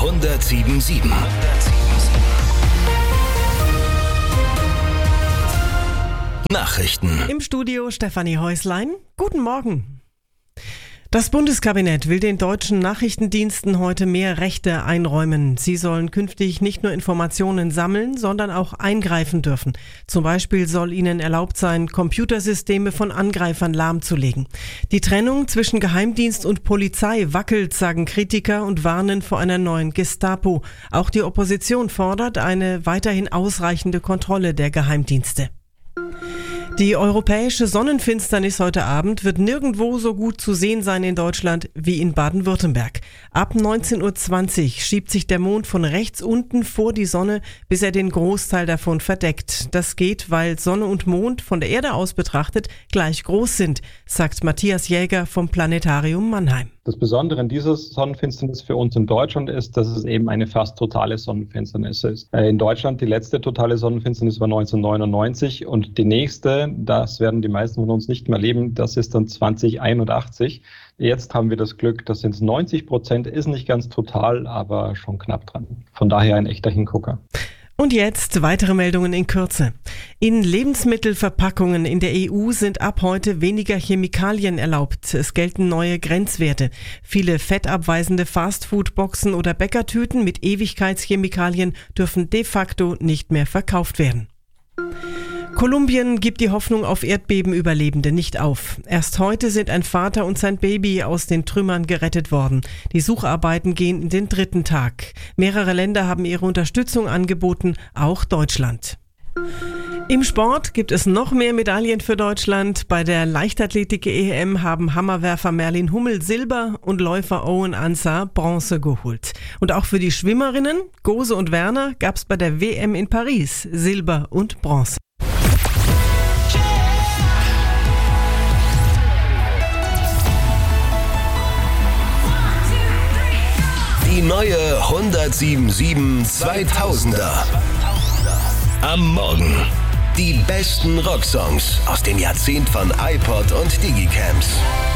107.7. Nachrichten. Im Studio Stefanie Häuslein. Guten Morgen. Das Bundeskabinett will den deutschen Nachrichtendiensten heute mehr Rechte einräumen. Sie sollen künftig nicht nur Informationen sammeln, sondern auch eingreifen dürfen. Zum Beispiel soll ihnen erlaubt sein, Computersysteme von Angreifern lahmzulegen. Die Trennung zwischen Geheimdienst und Polizei wackelt, sagen Kritiker und warnen vor einer neuen Gestapo. Auch die Opposition fordert eine weiterhin ausreichende Kontrolle der Geheimdienste. Die europäische Sonnenfinsternis heute Abend wird nirgendwo so gut zu sehen sein in Deutschland wie in Baden-Württemberg. Ab 19.20 Uhr schiebt sich der Mond von rechts unten vor die Sonne, bis er den Großteil davon verdeckt. Das geht, weil Sonne und Mond von der Erde aus betrachtet gleich groß sind, sagt Matthias Jäger vom Planetarium Mannheim. Das Besondere an dieser Sonnenfinsternis für uns in Deutschland ist, dass es eben eine fast totale Sonnenfinsternis ist. In Deutschland die letzte totale Sonnenfinsternis war 1999 und die nächste, das werden die meisten von uns nicht mehr erleben, das ist dann 2081. Jetzt haben wir das Glück, das sind 90%, ist nicht ganz total, aber schon knapp dran. Von daher ein echter Hingucker. Und jetzt weitere Meldungen in Kürze. In Lebensmittelverpackungen in der EU sind ab heute weniger Chemikalien erlaubt. Es gelten neue Grenzwerte. Viele fettabweisende Fastfood-Boxen oder Bäckertüten mit Ewigkeitschemikalien dürfen de facto nicht mehr verkauft werden. Kolumbien gibt die Hoffnung auf Erdbebenüberlebende nicht auf. Erst heute sind ein Vater und sein Baby aus den Trümmern gerettet worden. Die Sucharbeiten gehen in den 3. Tag. Mehrere Länder haben ihre Unterstützung angeboten, auch Deutschland. Im Sport gibt es noch mehr Medaillen für Deutschland. Bei der Leichtathletik-EM haben Hammerwerfer Merlin Hummel Silber und Läufer Owen Ansah Bronze geholt. Und auch für die Schwimmerinnen, Gose und Werner, gab es bei der WM in Paris Silber und Bronze. Die neue 107.7 2000er. Am Morgen. Die besten Rocksongs aus dem Jahrzehnt von iPod und Digicams.